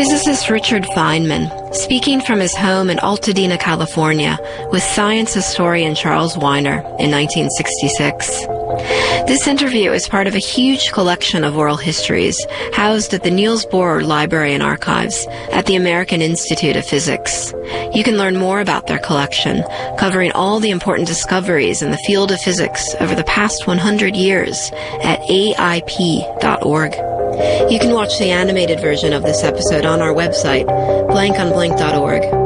Physicist Richard Feynman, speaking from his home in Altadena, California, with science historian Charles Winer in 1966. This interview is part of a huge collection of oral histories housed at the Niels Bohr Library and Archives at the American Institute of Physics. You can learn more about their collection, covering all the important discoveries in the field of physics over the past 100 years at aip.org. You can watch the animated version of this episode on our website, blankonblink.org.